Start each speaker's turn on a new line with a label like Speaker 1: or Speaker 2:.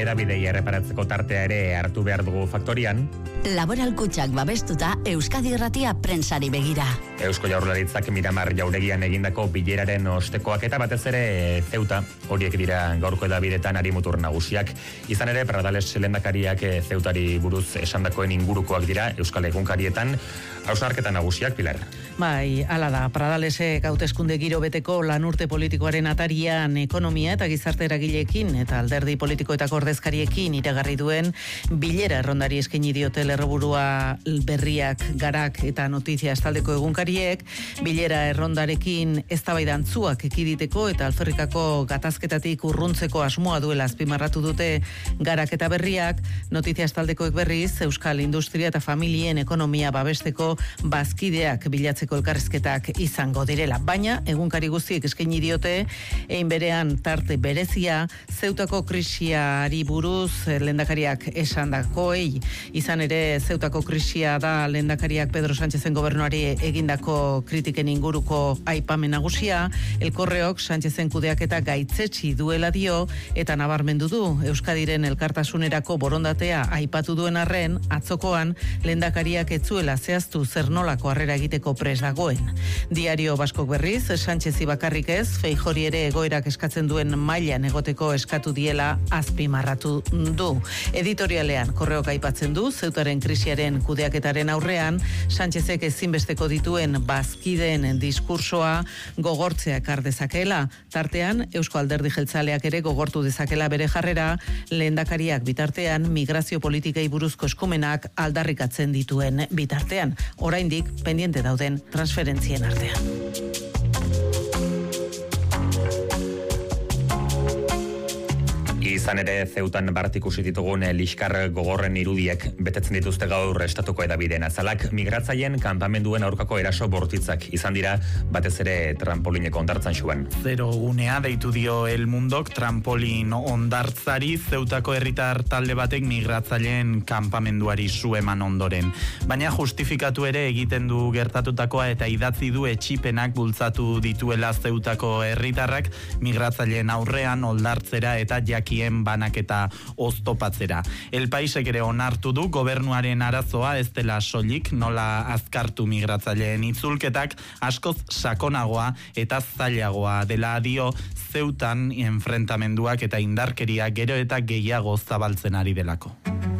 Speaker 1: hedabidei erreparatzeko tartea ere hartu behar dugu faktorian.
Speaker 2: Laboral Kutxak babestuta Euskadi Irratia prentsari begira.
Speaker 1: Eusko Jaurlaritzak Miramar jauregian egindako bileraren ostekoak eta batez ere Ceuta, horiek dira gaurko hedabideetan arimutur nagusiak. Izan ere, Pradales lehendakariak Ceutari buruz esandakoen ingurukoak dira Euskal Egunkarietan. Hausnarketa nagusiak, Pilar.
Speaker 3: Bai, hala da, Pradalesek hauteskunde giro beteko lanurte politikoaren atarian ekonomia eta gizarte eragileekin eta alderdi politikoetako ordezkariekin iragarri duen bilera errondari eskaini diote lerroburua berriak, garak eta notizia estaldeko egunkariek, bilera errondarekin eztabaidantzuak ekiditeko eta alferrikako gatazketatik urruntzeko asmoa duela azpimarratu dute garak eta berriak, notizia estaldekoek berriz, Euskal Industria eta Familien ekonomia babesteko bazkideak bilatzeko elkarrizketak izango direla. Baina, egunkari guztiek eskaini diote, egin berean tarte berezia, Zeutako krisiari buruz lehendakariak esandakoei, izan ere Zeutako krisia da lehendakariak Pedro Sánchezen gobernuari egindako kritiken inguruko aipamen nagusia, Elkorreok Sánchezen kudeaketa gaitzetsi duela dio eta nabarmendu du Euskadiren elkartasunerako borondatea aipatu duen arren, atzokoan lehendakariak ez zuela zehaztu zer nolako harrera egiteko prest dagoen. Diario Baskok berriz, Sánchezi bakarrik ez, Feijori ere egoerak eskatzen duen mailan egoteko eskatu diela azpimarratu du. Editorialean Korreok aipatzen du, Zeutaren krisiaren kudeaketaren aurrean, Sánchezek ezinbesteko dituen bazkideen diskursoa gogortzea ekar dezakela. Tartean, Eusko Alderdi Jeltzaleak ere gogortu dezakela bere jarrera, lehendakariak bitartean migrazio politikei buruzko eskumenak aldarrikatzen dituen bitartean. Oraindik pendiente dauden transferentzien artean.
Speaker 1: Izan ere, Zeutan bart ikusi ditugun liskar gogorren irudiek betetzen dituzte gaur estatuko hedabideen azalak. Migratzaileen kanpamenduen aurkako eraso bortitzak izan dira batez ere trampolineko ondartzan xuan.
Speaker 4: Zero gunea deitu dio El Mundok trampolin ondartzari Zeutako herritar talde batek migratzaileen kanpamenduari su eman ondoren. Baina justifikatu ere egiten du gertatutakoa eta idatzi du etxipenak bultzatu dituela Zeutako herritarrak migratzaileen aurrean oldartzera eta jakien banaketa oztopatzera. El Paisek ere onartu du gobernuaren arazoa ez dela soilik nola azkartu migratzaileen itzulketak askoz sakonagoa eta zailagoa dela dio Zeutan enfrentamenduak eta indarkeria gero eta gehiago zabaltzen ari delako.